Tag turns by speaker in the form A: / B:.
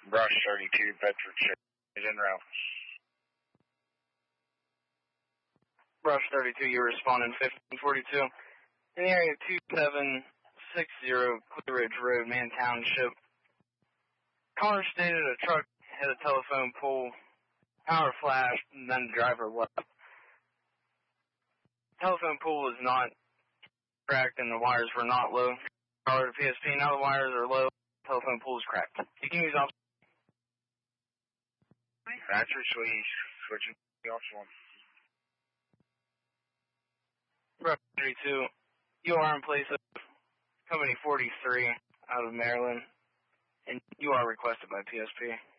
A: Brush 32, Bedfordshire, is en route.
B: Brush 32, you're responding 1542. In the area of 2760 Clear Ridge Road, Man Township. Caller stated a truck hit a telephone pole, power flashed, and then the driver left. Telephone pole was not cracked and the wires were not low. Caller to PSP, now the wires are low, telephone pole is cracked. You can use option.
A: Thatcher, switching to option 1.
B: Brush 32, you are in place of Company 43 out of Maryland, and you are requested by PSP.